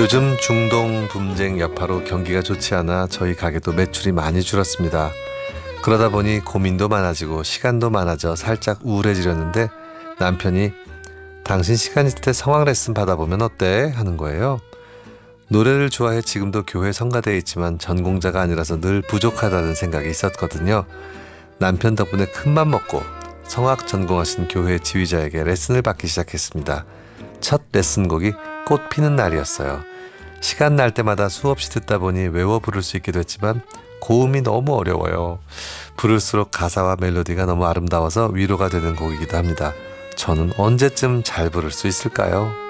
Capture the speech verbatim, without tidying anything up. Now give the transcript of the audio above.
요즘 중동 분쟁 여파로 경기가 좋지 않아 저희 가게도 매출이 많이 줄었습니다. 그러다 보니 고민도 많아지고 시간도 많아져 살짝 우울해지려는데 남편이 당신 시간 있을 때 성악 레슨 받아보면 어때? 하는 거예요. 노래를 좋아해 지금도 교회 성가대에 있지만 전공자가 아니라서 늘 부족하다는 생각이 있었거든요. 남편 덕분에 큰맘 먹고 성악 전공하신 교회 지휘자에게 레슨을 받기 시작했습니다. 첫 레슨곡이 꽃 피는 날이었어요. 시간 날 때마다 수없이 듣다 보니 외워 부를 수 있게 됐지만 고음이 너무 어려워요. 부를수록 가사와 멜로디가 너무 아름다워서 위로가 되는 곡이기도 합니다. 저는 언제쯤 잘 부를 수 있을까요?